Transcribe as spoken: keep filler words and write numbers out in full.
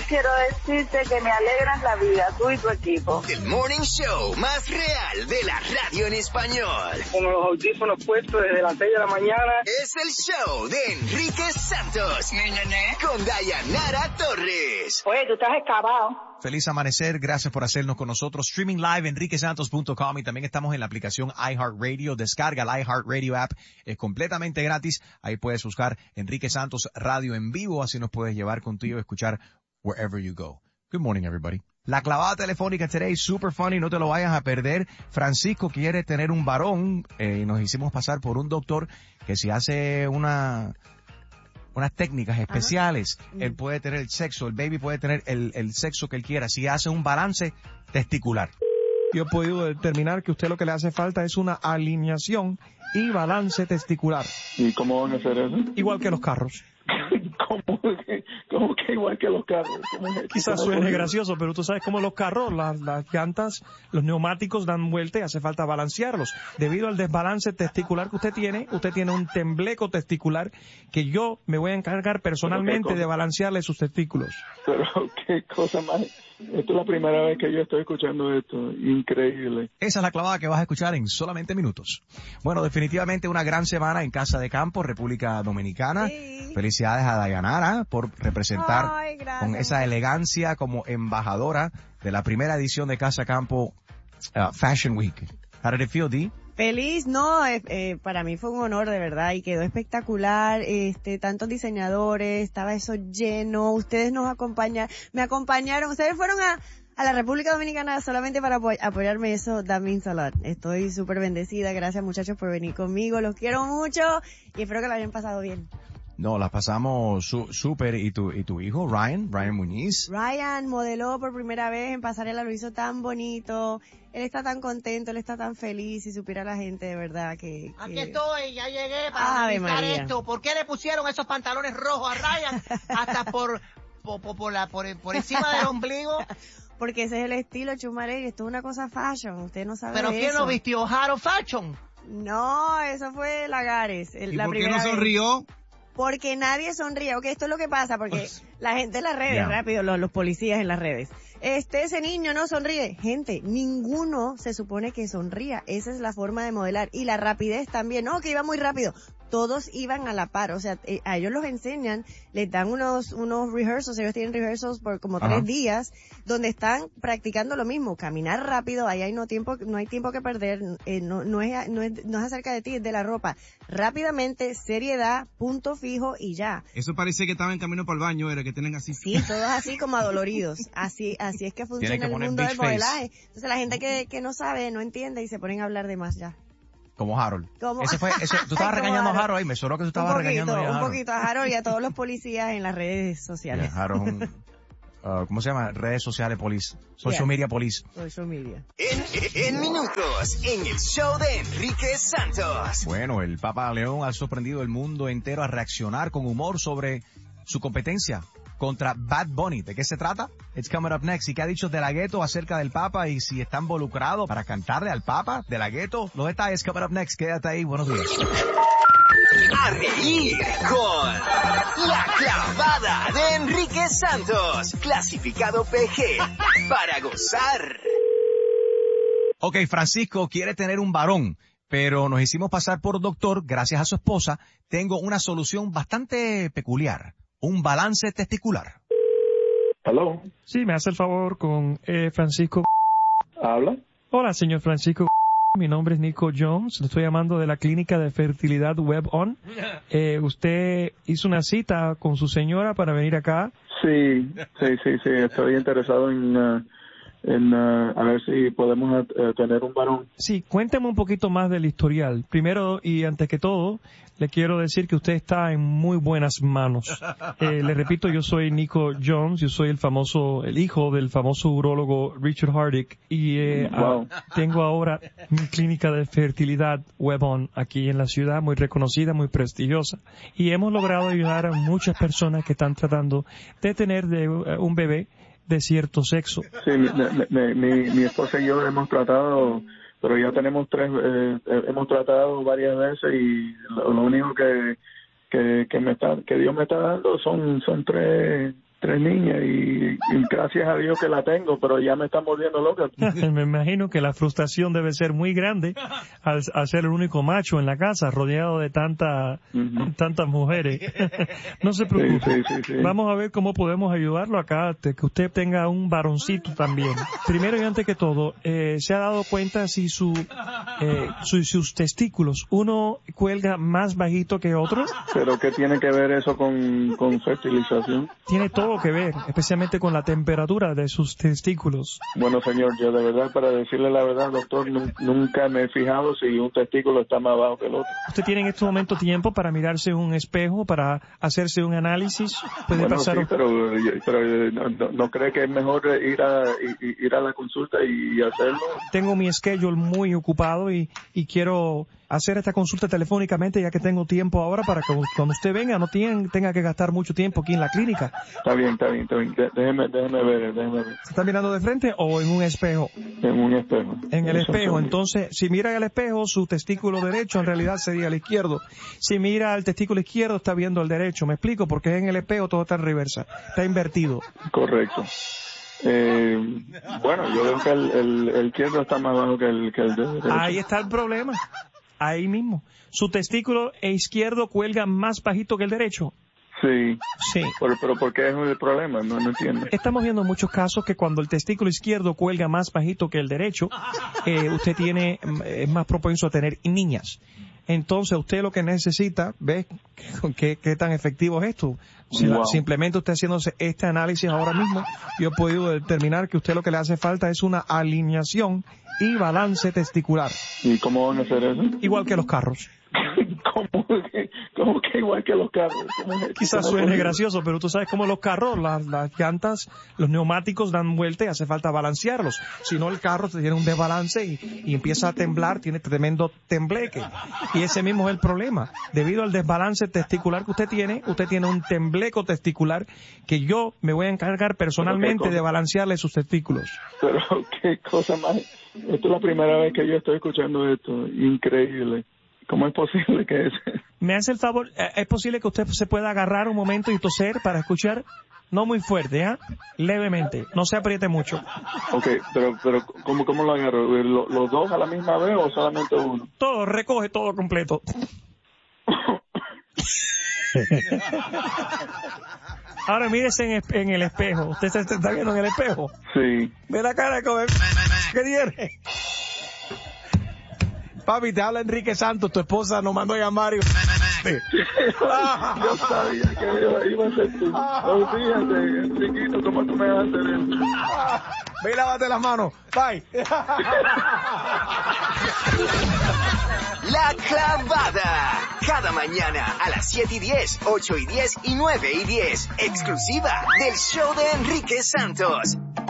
quiero decirte que me alegran la vida, tú y tu equipo. El morning show más real de la radio en español. Con los audífonos puestos desde las seis de la mañana. Es el show de Enrique Santos. Con Dayanara Torres. Oye, tú estás excavado. Feliz amanecer, gracias por hacernos con nosotros. Streaming live enrique santos punto com y también estamos en la aplicación iHeartRadio. Descarga la iHeartRadio app, es completamente gratis. Ahí puedes buscar Enrique Santos Radio en vivo, así nos puedes llevar contigo a escuchar wherever you go. Good morning, everybody. La clavada telefónica today, super funny, no te lo vayas a perder. Francisco quiere tener un varón, eh, y nos hicimos pasar por un doctor que si hace una... unas técnicas especiales, ajá, él puede tener el sexo, el baby puede tener el, el sexo que él quiera, si hace un balance testicular. Yo he podido determinar que a usted lo que le hace falta es una alineación y balance testicular. ¿Y cómo van a hacer eso? Igual que los carros. ¿Cómo que, cómo que igual que los carros? Quizás suene gracioso, pero tú sabes cómo los carros, las, las llantas, los neumáticos dan vuelta y hace falta balancearlos. Debido al desbalance testicular que usted tiene, usted tiene un tembleco testicular que yo me voy a encargar personalmente de balancearle sus testículos. Pero qué cosa más... Esta es la primera vez que yo estoy escuchando esto. Increíble. Esa es la clavada que vas a escuchar en solamente minutos. Bueno, definitivamente una gran semana en Casa de Campo, República Dominicana. Sí. Felicidades a Dayanara por representar Ay, con esa elegancia como embajadora de la primera edición de Casa Campo uh, Fashion Week. How did it feel, Dee? Feliz, no, eh, eh, para mí fue un honor de verdad y quedó espectacular, este, tantos diseñadores, estaba eso lleno, ustedes nos acompañaron, me acompañaron, ustedes fueron a, a la República Dominicana solamente para apoy- apoyarme, eso that means a lot. Estoy súper bendecida, gracias muchachos por venir conmigo, los quiero mucho y espero que lo hayan pasado bien. No, las pasamos su- súper. ¿Y tu, y tu hijo, Ryan? Ryan Muñiz. Ryan modeló por primera vez en pasarela, lo hizo tan bonito. Él está tan contento, él está tan feliz y supiera la gente de verdad que... que... Aquí estoy, ya llegué para analizar esto. ¿Por qué le pusieron esos pantalones rojos a Ryan hasta por, por, por, por, la, por, por encima del ombligo? Porque ese es el estilo, Chumaleri, esto es una cosa fashion, usted no sabe ¿Pero de quién eso. lo vistió? ¿Haro Fashion? No, eso fue Lagares. El, ¿Y la por qué primera no sonrió? Vez. Porque nadie sonríe. Ok, esto es lo que pasa, porque Pues, la gente en las redes, yeah. rápido, los, los policías en las redes. Este, ese niño no sonríe. Gente, ninguno se supone que sonría. Esa es la forma de modelar. Y la rapidez también. No, que iba muy rápido. Todos iban a la par. O sea, eh, a ellos los enseñan, les dan unos, unos rehearsals. Ellos tienen rehearsals por como Ajá. tres días, donde están practicando lo mismo. Caminar rápido, ahí hay no tiempo, no hay tiempo que perder. Eh, no, no es, no es, no es acerca de ti, es de la ropa. Rápidamente, seriedad, punto fijo y ya. Eso parece que estaba en camino para el baño, era que tienen así. Sí, todos así como adoloridos. Así, así es que funciona el mundo del modelaje. Entonces la gente que, que no sabe, no entiende y se ponen a hablar de más ya. Como Harold. Como... Ese fue, ese, tú estabas regañando Harold. a Harold ahí, me sonó que tú estabas un poquito, regañando a Harold. Un poquito a Harold y a todos los policías en las redes sociales. Yeah, Harold, un, uh, ¿cómo se llama? Redes sociales police. Social yeah. media police. Social media. En, en minutos, en el show de Enrique Santos. Bueno, el Papa León ha sorprendido el mundo entero a reaccionar con humor sobre su competencia contra Bad Bunny. ¿De qué se trata? It's coming up next. ¿Y qué ha dicho De La Ghetto acerca del Papa y si está involucrado para cantarle al Papa? De La Ghetto. Los detalles coming up next. Quédate ahí. Buenos días. A reír con La Clavada de Enrique Santos. Clasificado P G. Para gozar. Ok, Francisco quiere tener un varón, pero nos hicimos pasar por doctor gracias a su esposa. Tengo una solución bastante peculiar. Un balance testicular. Hello. Sí, me hace el favor con eh, Francisco. ¿Habla? Hola, señor Francisco. Mi nombre es Nico Jones. Le estoy llamando de la clínica de fertilidad WebOn. Eh, ¿Usted hizo una cita con su señora para venir acá? Sí, sí, sí, sí. Estoy interesado en... Uh... en uh, a ver si podemos uh, tener un varón. Sí, cuénteme un poquito más del historial. Primero y antes que todo, le quiero decir que usted está en muy buenas manos. Eh, le repito, yo soy Nico Jones, yo soy el famoso, el hijo del famoso urólogo Richard Hardick y eh, wow. a, tengo ahora mi clínica de fertilidad WebOn aquí en la ciudad, muy reconocida, muy prestigiosa, y hemos logrado ayudar a muchas personas que están tratando de tener de, uh, un bebé de cierto sexo. Sí, mi, mi, mi, mi esposa y yo hemos tratado, pero ya tenemos tres, eh, hemos tratado varias veces y lo, lo único que, que que me está, que Dios me está dando son son tres tres niñas y Gracias a Dios que la tengo, pero ya me está volviendo loca. Me imagino que la frustración debe ser muy grande al, al ser el único macho en la casa, rodeado de tanta, uh-huh. tantas mujeres. No se preocupe. Sí, sí, sí, sí. Vamos a ver cómo podemos ayudarlo acá, que usted tenga un varoncito también. Primero y antes que todo, eh, ¿se ha dado cuenta si su, eh, su, sus testículos, uno cuelga más bajito que otro? ¿Pero qué tiene que ver eso con, con fertilización? Tiene todo que ver, especialmente con la temperatura de sus testículos. Bueno, señor, yo de verdad, para decirle la verdad, doctor, nunca me he fijado si un testículo está más bajo que el otro. ¿Usted tiene en este momento tiempo para mirarse en un espejo, para hacerse un análisis? ¿Puede bueno, pasar sí, un... pero, pero no, no, ¿no cree que es mejor ir a, ir a la consulta y hacerlo? Tengo mi schedule muy ocupado y, y quiero hacer esta consulta telefónicamente ya que tengo tiempo ahora para que cuando usted venga no tiene, tenga que gastar mucho tiempo aquí en la clínica. Está bien, está bien, está bien. Déjeme, déjeme ver, déjeme ver. ¿Se está mirando de frente o en un espejo? En un espejo. En el espejo. Entonces, si mira el espejo, su testículo derecho en realidad sería el izquierdo. Si mira el testículo izquierdo, está viendo el derecho. ¿Me explico? Porque en el espejo todo está en reversa. Está invertido. Correcto. Eh, bueno, yo veo que el, el, el izquierdo está más bajo que el, que el derecho. Ahí está el problema. Ahí mismo. ¿Su testículo izquierdo cuelga más bajito que el derecho? Sí. Sí. Pero, pero ¿por qué es el problema? No, no entiendo. Estamos viendo muchos casos que cuando el testículo izquierdo cuelga más bajito que el derecho, eh, usted tiene, es más propenso a tener niñas. Entonces usted lo que necesita, ¿ves qué, qué tan efectivo es esto? Si wow. la, simplemente usted haciéndose este análisis ahora mismo, yo he podido determinar que usted lo que le hace falta es una alineación y balance testicular. ¿Y cómo van a hacer eso? Igual que los carros. ¿Cómo que, cómo que igual que los carros? Quizás suene gracioso, pero tú sabes cómo los carros, las, las llantas, los neumáticos dan vuelta y hace falta balancearlos. Si no, el carro tiene un desbalance y, y empieza a temblar, tiene tremendo tembleque. Y ese mismo es el problema. Debido al desbalance testicular que usted tiene, usted tiene un tembleco testicular que yo me voy a encargar personalmente de balancearle sus testículos. Pero qué cosa más. Esta es la primera vez que yo estoy escuchando esto. Increíble. ¿Cómo es posible que es? Me hace el favor, ¿es posible que usted se pueda agarrar un momento y toser para escuchar? No muy fuerte, ¿ah? ¿eh? Levemente, no se apriete mucho. Ok, pero, pero ¿cómo, cómo lo agarro? ¿Los, ¿Los dos a la misma vez o solamente uno? Todo, recoge todo completo. Ahora mírese en, en el espejo. ¿Usted se está viendo en el espejo? Sí. Ve la cara como... ¿Qué tiene? Papi, te habla Enrique Santos, tu esposa nos mandó a llamar y... Sí. Yo sabía que iba a ser tú. No, fíjate, Enriquito, ¿cómo tú me vas a hacer eso? Ve y lávate las manos. Bye. La Clavada. Cada mañana a las siete y diez, ocho y diez y nueve y diez. Exclusiva del show de Enrique Santos.